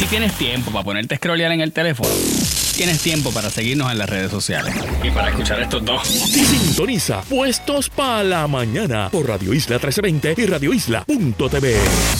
Si tienes tiempo para ponerte a scrollear en el teléfono, tienes tiempo para seguirnos en las redes sociales. Y para escuchar estos dos. Sintoniza Puestos para la Mañana por Radio Isla 1320 y radioisla.tv.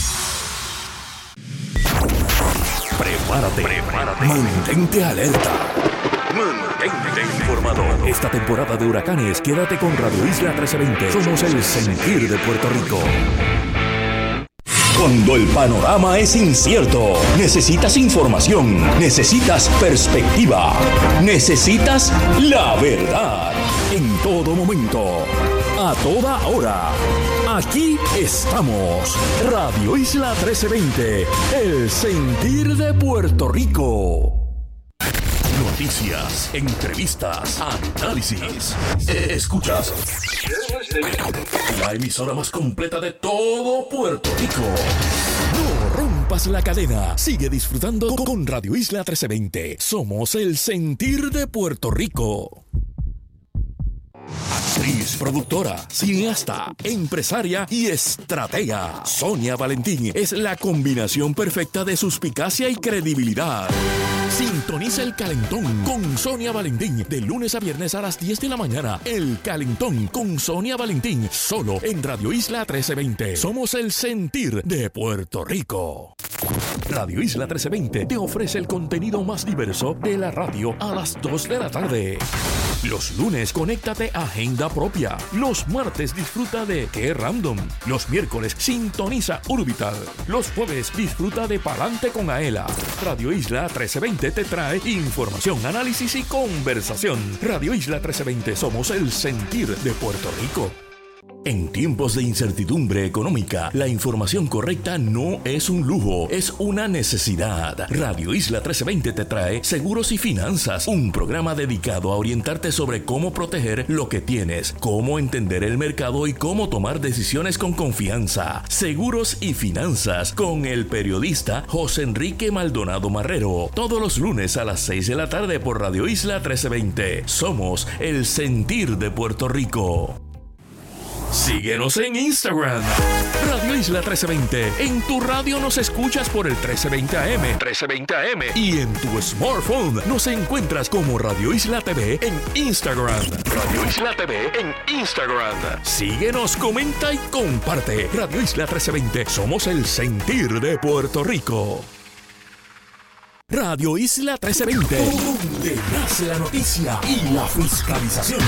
Prepárate. Mantente alerta. Mantente informado. Esta temporada de huracanes, quédate con Radio Isla 1320. Somos el sentir de Puerto Rico. Cuando el panorama es incierto, necesitas información, necesitas perspectiva, necesitas la verdad. En todo momento, a toda hora. Aquí estamos. Radio Isla 1320, el sentir de Puerto Rico. Noticias, entrevistas, análisis. Escuchas la emisora más completa de todo Puerto Rico. No rompas la cadena. Sigue disfrutando con Radio Isla 1320. Somos el sentir de Puerto Rico. Actriz, productora, cineasta, empresaria y estratega. Sonia Valentín es la combinación perfecta de suspicacia y credibilidad. Sintoniza El Calentón con Sonia Valentín de lunes a viernes a las 10 de la mañana. El Calentón con Sonia Valentín, solo en Radio Isla 1320. Somos el sentir de Puerto Rico. Radio Isla 1320 te ofrece el contenido más diverso de la radio a las 2 de la tarde. Los lunes, conéctate a Agenda Propia. Los martes, disfruta de Qué Random. Los miércoles, sintoniza Urbital. Los jueves, disfruta de Palante con Aela. Radio Isla 1320 te trae información, análisis y conversación. Radio Isla 1320, somos el sentir de Puerto Rico. En tiempos de incertidumbre económica, la información correcta no es un lujo, es una necesidad. Radio Isla 1320 te trae Seguros y Finanzas, un programa dedicado a orientarte sobre cómo proteger lo que tienes, cómo entender el mercado y cómo tomar decisiones con confianza. Seguros y Finanzas, con el periodista José Enrique Maldonado Marrero. Todos los lunes a las 6 de la tarde por Radio Isla 1320. Somos el sentir de Puerto Rico. Síguenos en Instagram, Radio Isla 1320. En tu radio nos escuchas por el 1320 AM. Y en tu smartphone nos encuentras como Radio Isla TV en Instagram. Radio Isla TV en Instagram. Síguenos, comenta y comparte. Radio Isla 1320. Somos el sentir de Puerto Rico. Radio Isla 1320. Donde nace la noticia y la fiscalización.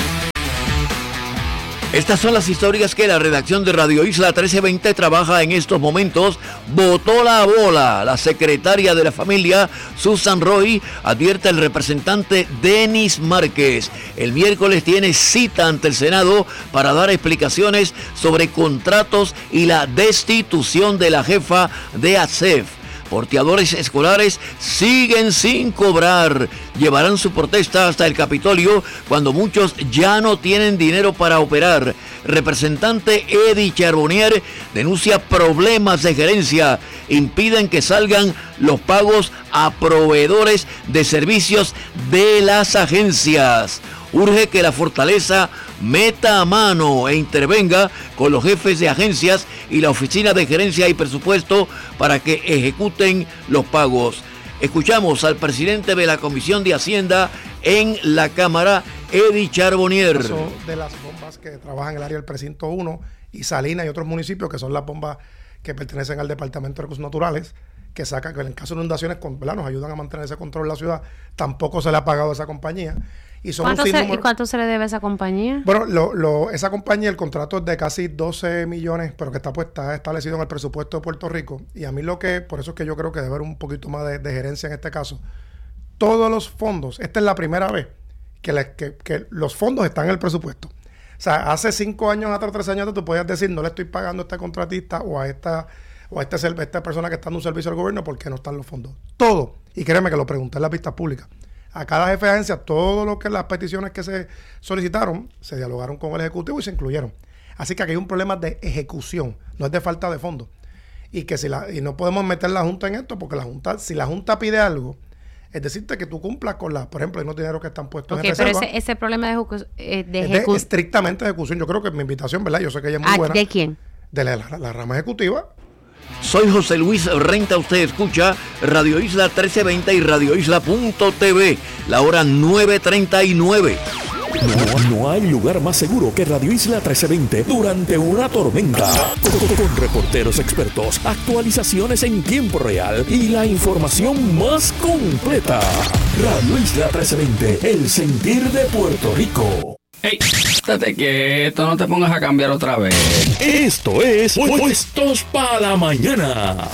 Estas son las historias que la redacción de Radio Isla 1320 trabaja en estos momentos. Botó la bola. La secretaria de la familia, Susan Roy, advierte al representante Denis Márquez. El miércoles tiene cita ante el Senado para dar explicaciones sobre contratos y la destitución de la jefa de ASEF. Porteadores escolares siguen sin cobrar. Llevarán su protesta hasta el Capitolio cuando muchos ya no tienen dinero para operar. Representante Eddie Charbonnier denuncia problemas de gerencia. Impiden que salgan los pagos a proveedores de servicios de las agencias. Urge que la Fortaleza meta a mano e intervenga con los jefes de agencias y la Oficina de Gerencia y Presupuesto para que ejecuten los pagos. Escuchamos al presidente de la Comisión de Hacienda en la Cámara, Eddie Charbonnier. De las bombas que trabajan en el área del Precinto 1 y Salinas y otros municipios, que son las bombas que pertenecen al Departamento de Recursos Naturales, que sacan, que en el caso de inundaciones, ¿verdad?, nos ayudan a mantener ese control en la ciudad. Tampoco se le ha pagado a esa compañía. ¿Y cuánto se le debe a esa compañía? Bueno, esa compañía, el contrato es de casi 12 millones, pero que está establecido en el presupuesto de Puerto Rico. Y a mí por eso es que yo creo que debe haber un poquito más de gerencia en este caso. Todos los fondos, esta es la primera vez que los fondos están en el presupuesto. O sea, hace 5 años atrás, 3 años atrás, tú podías decir, no le estoy pagando a este contratista o a esta persona que está dando un servicio al gobierno porque no están los fondos. Todo. Y créeme que lo pregunté en las vistas públicas. A cada jefe de agencia, todo lo que las peticiones que se solicitaron, se dialogaron con el Ejecutivo y se incluyeron. Así que aquí hay un problema de ejecución, no es de falta de fondos. Y que y no podemos meter la Junta en esto, porque si la Junta pide algo, es decirte que tú cumplas con por ejemplo, hay unos dineros que están puestos en reserva. Pero ese problema de ejecución es estrictamente ejecución. Yo creo que mi invitación, ¿verdad? Yo sé que ella es muy buena. ¿De quién? De la rama ejecutiva. Soy José Luis Renta. Usted escucha Radio Isla 1320 y radioisla.tv. La hora 9:39. No hay lugar más seguro que Radio Isla 1320 durante una tormenta. Con reporteros expertos, actualizaciones en tiempo real y la información más completa. Radio Isla 1320, el sentir de Puerto Rico. ¡Ey! Estate quieto, no te pongas a cambiar otra vez. Esto es Puestos para la Mañana.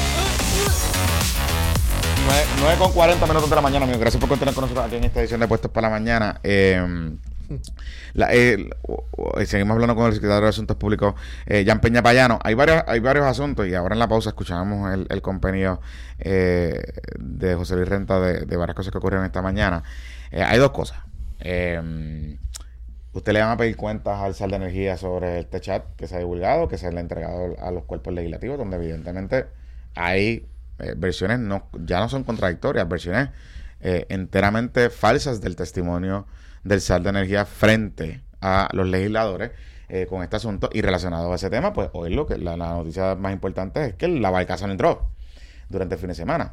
9:40 minutos de la mañana, amigo. Gracias por continuar con nosotros aquí en esta edición de Puestos para la Mañana. Seguimos hablando con el secretario de Asuntos Públicos, Jan Peña Payano. Hay varios asuntos y ahora en la pausa escuchábamos el contenido de José Luis Renta de varias cosas que ocurrieron esta mañana. Hay dos cosas. Usted le van a pedir cuentas al SAR de Energía sobre este chat que se ha divulgado, que se le ha entregado a los cuerpos legislativos, donde evidentemente hay versiones ya no son contradictorias, versiones enteramente falsas del testimonio del SAR de Energía frente a los legisladores con este asunto. Y relacionado a ese tema, pues hoy la noticia más importante es que la barcaza no entró durante el fin de semana.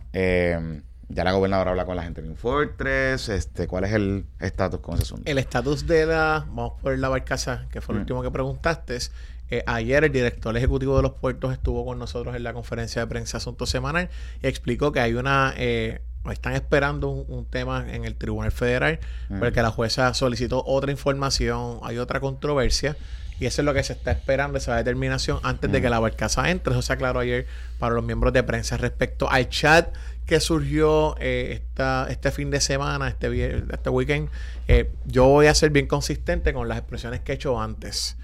Ya la gobernadora habla con la gente de New Fortress. ¿Cuál es el estatus con ese asunto? El estatus vamos por la barcaza, que fue el último que preguntaste. Ayer el director ejecutivo de los puertos estuvo con nosotros en la conferencia de prensa Asunto Semanal y explicó que hay están esperando un tema en el Tribunal Federal porque la jueza solicitó otra información, hay otra controversia y eso es lo que se está esperando, esa determinación antes de que la barcaza entre. Eso se aclaró ayer para los miembros de prensa. Respecto al chat que surgió este fin de semana, este weekend, yo voy a ser bien consistente con las expresiones que he hecho antes.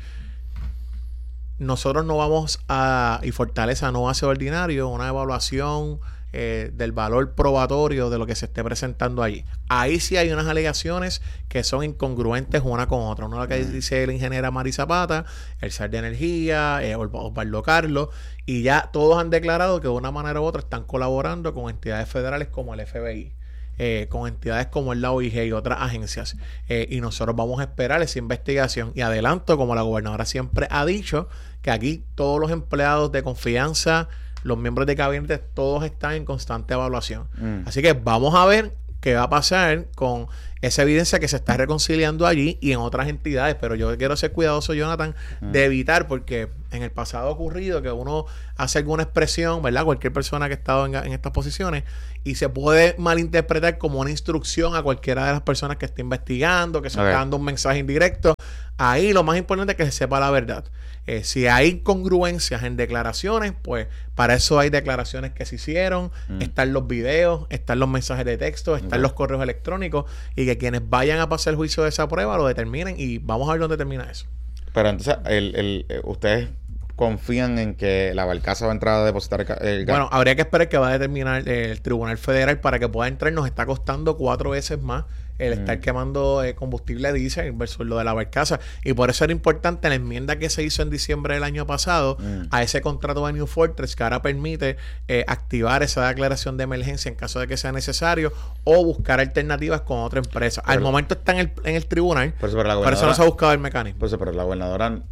Nosotros no vamos y Fortaleza no hace ordinario una evaluación del valor probatorio de lo que se esté presentando allí. Ahí sí hay unas alegaciones que son incongruentes una con otra. Una, lo que dice la ingeniera Mari Zapata, el SAR de Energía, Osvaldo Carlos, y ya todos han declarado que de una manera u otra están colaborando con entidades federales como el FBI, con entidades como la OIG y otras agencias. Y nosotros vamos a esperar esa investigación. Y adelanto, como la gobernadora siempre ha dicho, que aquí todos los empleados de confianza, los miembros de gabinete, todos están en constante evaluación. Así que vamos a ver qué va a pasar con esa evidencia que se está reconciliando allí y en otras entidades. Pero yo quiero ser cuidadoso, Jonathan, de evitar, porque en el pasado ha ocurrido que uno hace alguna expresión, ¿verdad? Cualquier persona que ha estado en estas posiciones, y se puede malinterpretar como una instrucción a cualquiera de las personas que esté investigando, que se está dando un mensaje indirecto. Ahí lo más importante es que se sepa la verdad. Si hay incongruencias en declaraciones, pues para eso hay declaraciones que se hicieron, están los videos, están los mensajes de texto, están los correos electrónicos, y que quienes vayan a pasar el juicio de esa prueba lo determinen, y vamos a ver dónde termina eso. Pero entonces, ustedes confían en que la barcaza va a entrar a depositar el gas. Bueno, habría que esperar que va a determinar el Tribunal Federal para que pueda entrar. Nos está costando 4 veces más el estar quemando combustible diésel versus lo de la barcaza. Y por eso era importante la enmienda que se hizo en diciembre del año pasado a ese contrato de New Fortress, que ahora permite activar esa declaración de emergencia en caso de que sea necesario o buscar alternativas con otra empresa. Al momento está en el tribunal, por eso no se ha buscado el mecanismo. Por eso, pero la gobernadora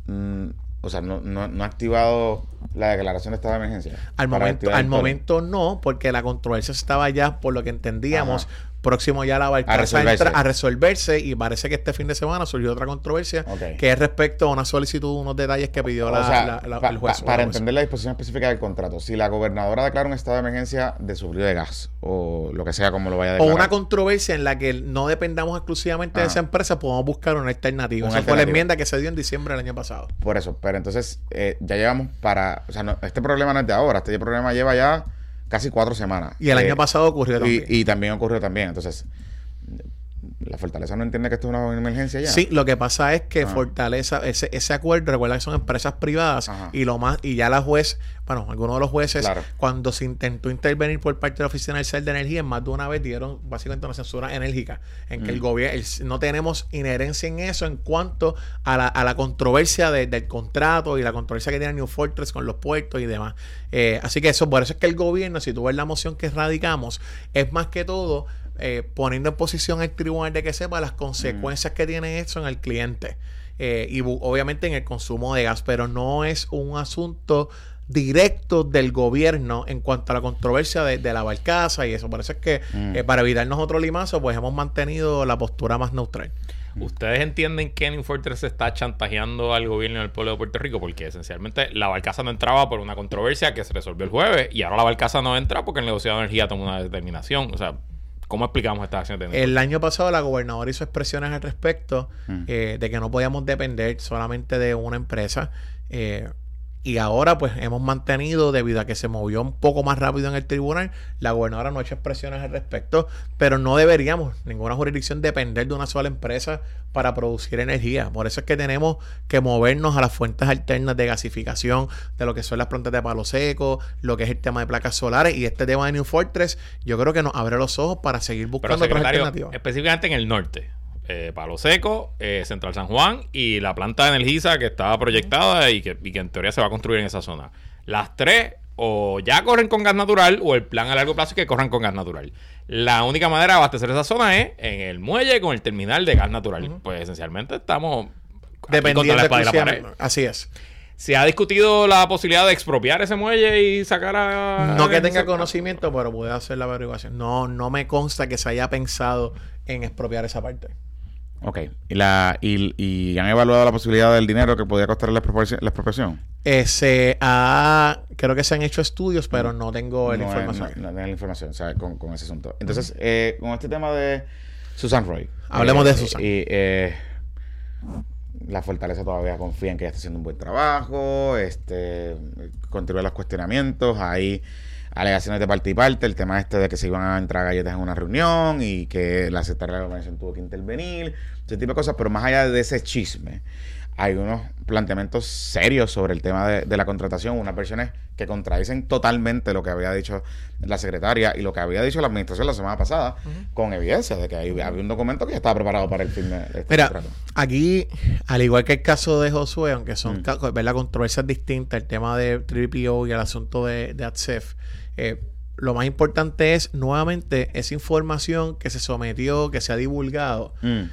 no ha activado la declaración de estado de emergencia. Al momento no, porque la controversia estaba ya, por lo que entendíamos, próximo ya la barcaza a resolverse, y parece que este fin de semana surgió otra controversia que es respecto a una solicitud, unos detalles que pidió el juez. Para entender la disposición específica del contrato, si la gobernadora declara un estado de emergencia de suplido de gas o lo que sea como lo vaya a declarar, o una controversia en la que no dependamos exclusivamente de esa empresa, podemos buscar una alternativa. Esa fue la enmienda que se dio en diciembre del año pasado. Por eso, pero entonces ya llevamos este problema no es de ahora, este problema lleva ya casi 4 semanas. Y el año pasado ocurrió también. Y también ocurrió también. Entonces, ¿la Fortaleza no entiende que esto es una emergencia ya? Sí, lo que pasa es que Fortaleza, ese acuerdo, recuerda que son empresas privadas, y ya la juez, algunos de los jueces, cuando se intentó intervenir por parte de la Oficina del SAR de Energía, más de una vez dieron básicamente una censura enérgica, en que el gobierno, no tenemos inherencia en eso en cuanto a la controversia del contrato y la controversia que tiene New Fortress con los puertos y demás. Así que por eso es que el gobierno, si tú ves la moción que radicamos, es más que todo poniendo en posición al tribunal de que sepa las consecuencias que tiene eso en el cliente, y obviamente en el consumo de gas, pero no es un asunto directos del gobierno en cuanto a la controversia de la barcaza y eso. Por eso es que para evitarnos otro limazo, pues hemos mantenido la postura más neutral. ¿Ustedes entienden que New Fortress está chantajeando al gobierno y al pueblo de Puerto Rico? Porque esencialmente la barcaza no entraba por una controversia que se resolvió el jueves y ahora la barcaza no entra porque el negociado de energía tomó una determinación. O sea, ¿cómo explicamos estas acciones de El año pasado la gobernadora hizo expresiones al respecto de que no podíamos depender solamente de una empresa. Y ahora pues hemos mantenido, debido a que se movió un poco más rápido en el tribunal, la gobernadora no ha hecho expresiones al respecto, pero no deberíamos, ninguna jurisdicción, depender de una sola empresa para producir energía. Por eso es que tenemos que movernos a las fuentes alternas de gasificación, de lo que son las plantas de palo seco, lo que es el tema de placas solares, y este tema de New Fortress, yo creo que nos abre los ojos para seguir buscando otras alternativas. Específicamente en el norte. Palo Seco, Central San Juan y la planta de Energisa que estaba proyectada y que en teoría se va a construir en esa zona. Las tres o ya corren con gas natural o el plan a largo plazo es que corran con gas natural. La única manera de abastecer esa zona es en el muelle con el terminal de gas natural. Pues esencialmente estamos dependiendo de la pared. Así es. ¿Se ha discutido la posibilidad de expropiar ese muelle y sacar a... No que tenga conocimiento, pero puede hacer la averiguación. No me consta que se haya pensado en expropiar esa parte. Ok. ¿Y han evaluado la posibilidad del dinero que podía costar la expropiación? Creo que se han hecho estudios, pero no tengo la información. No tengo la información, o sea, con ese asunto. Entonces, con este tema de Susan Roy. Hablemos de Susan. La Fortaleza todavía confía en que ella está haciendo un buen trabajo, continúa los cuestionamientos, hay alegaciones de parte y parte, el tema de que se iban a entrar galletas en una reunión y que la secretaria de la organización tuvo que intervenir, ese tipo de cosas, pero más allá de ese chisme, hay unos planteamientos serios sobre el tema de la contratación, unas versiones que contradicen totalmente lo que había dicho la secretaria y lo que había dicho la administración la semana pasada, con evidencia de que había un documento que ya estaba preparado para el firme de este contrato. Aquí, al igual que el caso de Josué, aunque son controversias distintas, el tema de TPO y el asunto de ATSEF, lo más importante es, nuevamente, esa información que se sometió, que se ha divulgado,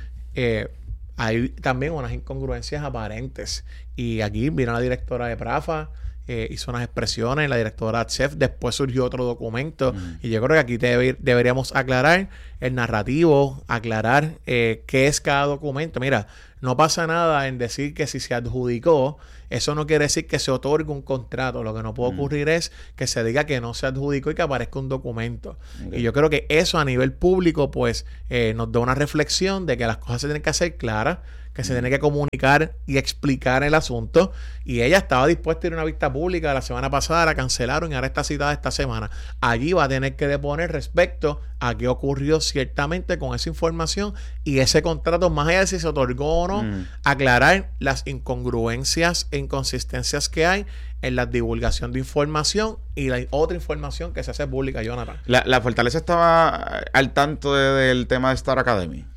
hay también unas incongruencias aparentes. Y aquí vino la directora de PRAFA, hizo unas expresiones, la directora de ATSEF, después surgió otro documento. Y yo creo que aquí deberíamos aclarar el narrativo, aclarar qué es cada documento. Mira, no pasa nada en decir que si se adjudicó, eso no quiere decir que se otorgue un contrato. Lo que no puede ocurrir es que se diga que no se adjudicó y que aparezca un documento. Y yo creo que eso a nivel público pues nos da una reflexión de que las cosas se tienen que hacer claras, que se tiene que comunicar y explicar el asunto. Y ella estaba dispuesta a ir a una vista pública la semana pasada, la cancelaron y ahora está citada esta semana. Allí va a tener que deponer respecto a qué ocurrió ciertamente con esa información y ese contrato, más allá de si se otorgó o no, aclarar las incongruencias e inconsistencias que hay en la divulgación de información y la otra información que se hace pública, Jonathan. La Fortaleza estaba al tanto del tema de Star Academy.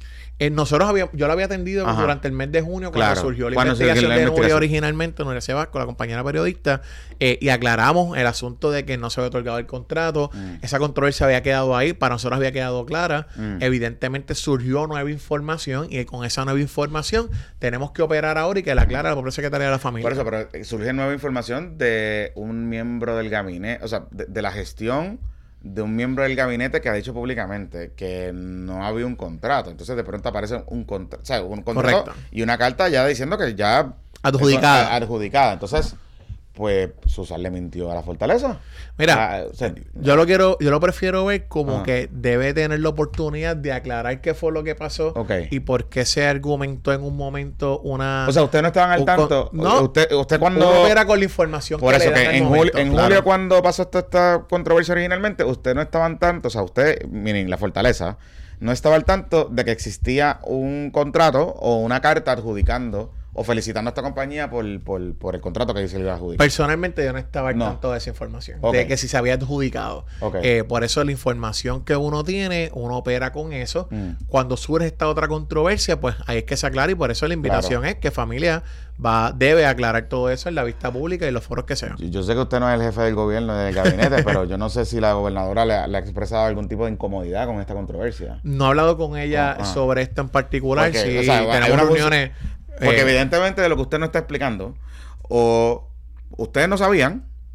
Yo lo había atendido durante el mes de junio cuando surgió la investigación de Nuria originalmente, Nuria Sebasco, la compañera periodista, y aclaramos el asunto de que no se había otorgado el contrato. Esa controversia había quedado ahí, para nosotros había quedado clara. Evidentemente surgió nueva información y con esa nueva información tenemos que operar ahora y que la aclara la propia Secretaría de la Familia. Por eso, pero surge nueva información de un miembro del gabinete, o sea, de la gestión de un miembro del gabinete que ha dicho públicamente que no había un contrato. Entonces de pronto aparece un contrato, o sea, un contrato. Correcto. Y una carta ya diciendo que ya adjudicada. Entonces, pues Susan le mintió a la Fortaleza. Mira, yo lo prefiero ver como que debe tener la oportunidad de aclarar qué fue lo que pasó y por qué se argumentó en un momento una... O sea, ustedes no estaban al tanto. No, usted cuando... Uno opera con la información por que eso, le dan que en julio cuando pasó esta controversia originalmente, usted no estaba al tanto, o sea, usted, miren, la Fortaleza no estaba al tanto de que existía un contrato o una carta adjudicando o felicitando a esta compañía por el contrato que se le iba a adjudicar. Personalmente yo no estaba al tanto de esa información, de que si se había adjudicado. Por eso la información que uno tiene, uno opera con eso. Cuando surge esta otra controversia, pues ahí es que se aclara y por eso la invitación es que familia debe aclarar todo eso en la vista pública y los foros que sean. Yo sé que usted no es el jefe del gobierno del gabinete, pero yo no sé si la gobernadora le ha expresado algún tipo de incomodidad con esta controversia. No he hablado con ella sobre esto en particular. Sí, o sea, tenemos reuniones... Porque evidentemente de lo que usted no está explicando, o ustedes no sabían,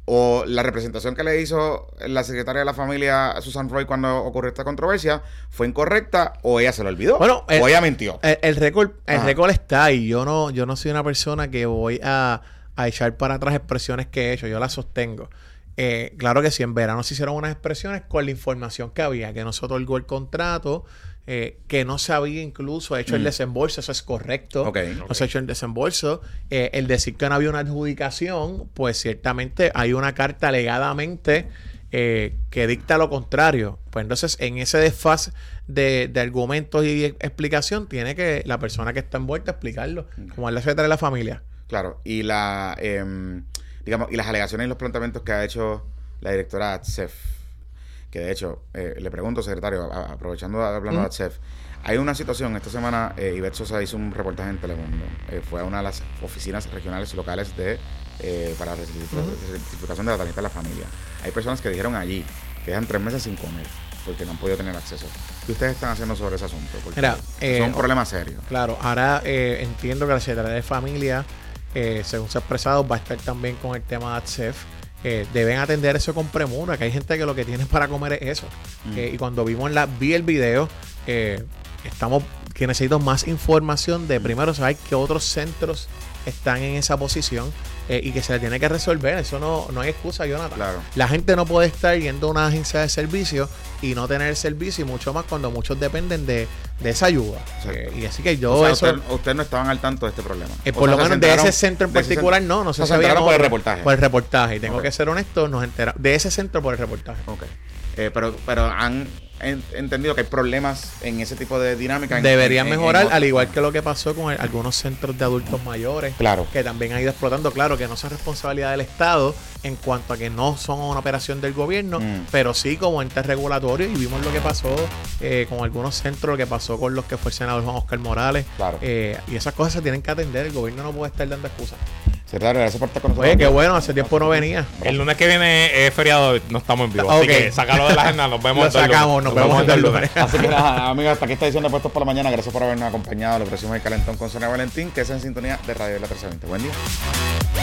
o la representación que le hizo la secretaria de la familia Susan Roy cuando ocurrió esta controversia fue incorrecta, o ella se lo olvidó, bueno, o ella mintió. El récord está ahí. Yo no soy una persona que voy a echar para atrás expresiones que he hecho. Yo las sostengo. Claro que sí, en verano se hicieron unas expresiones con la información que había, que no se otorgó el contrato, que no se había incluso hecho el desembolso. Eso es correcto. No se ha hecho el desembolso. El decir que no había una adjudicación, pues ciertamente hay una carta alegadamente que dicta lo contrario. Pues entonces, en ese desfase de argumentos y explicación, tiene que la persona que está envuelta explicarlo, como es la secretaria de la familia. Claro, y y las alegaciones y los planteamientos que ha hecho la directora ATSEF, que de hecho, le pregunto, secretario, aprovechando hablando de ATSEF, hay una situación, esta semana Ivette Sosa hizo un reportaje en Telemundo, fue a una de las oficinas regionales y locales para certificación de la tarjeta de la familia. Hay personas que dijeron allí que dejan 3 meses sin comer porque no han podido tener acceso. ¿Qué ustedes están haciendo sobre ese asunto? Porque son un problema serio. Claro, ahora entiendo que la Secretaría de Familia, según se ha expresado, va a estar también con el tema de ATSEF. Deben atender eso con premura, que hay gente que lo que tiene para comer es eso. Y cuando vi el video, que necesito más información de primero saber qué otros centros están en esa posición y que se le tiene que resolver. Eso no hay excusa, Jonathan. Claro. La gente no puede estar yendo a una agencia de servicio y no tener el servicio, y mucho más cuando muchos dependen de esa ayuda. Y así que yo... Ustedes no estaban al tanto de este problema. Por lo menos de ese centro en particular no se sabía. Por el reportaje. Por el reportaje. Y tengo que ser honesto, nos enteramos de ese centro por el reportaje. Pero han entendido que hay problemas en ese tipo de dinámica. Deberían mejorar, al igual que lo que pasó con algunos centros de adultos mayores, que también han ido explotando. Claro que no es responsabilidad del Estado en cuanto a que no son una operación del gobierno, pero sí como ente regulatorio, y vimos lo que pasó con algunos centros, lo que pasó con los que fue el senador Juan Oscar Morales, y esas cosas se tienen que atender. El gobierno no puede estar dando excusas. Secretario, gracias por estar con nosotros. Oye, qué bueno, hace tiempo no venía. El lunes que viene es feriado, no estamos en vivo. Así que sácalo de la agenda, nos vemos el lunes. Nos vemos el lunes. Así que nada, amigos, hasta aquí esta edición de Puestos por la Mañana. Gracias por habernos acompañado. Lo próximo es el Calentón con Sonia Valentín, que es en sintonía de Radio La 1320. Buen día.